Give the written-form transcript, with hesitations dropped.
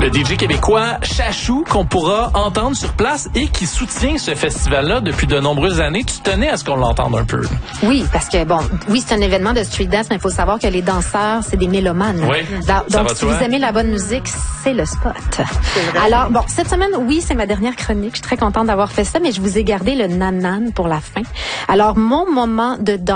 le DJ québécois Chachou qu'on pourra entendre sur place et qui soutient ce festival-là depuis de nombreuses années. Tu tenais à ce qu'on l'entende un peu. Oui, parce que oui, c'est un événement de street dance, mais il faut savoir que les danseurs, c'est des mélomanes. Oui, donc, si vous aimez la bonne musique, c'est le spot. Alors, cette semaine, oui, c'est ma dernière chronique. Je suis très contente d'avoir fait ça, mais je vous ai gardé le nan-nan pour la fin. Alors, mon moment de danse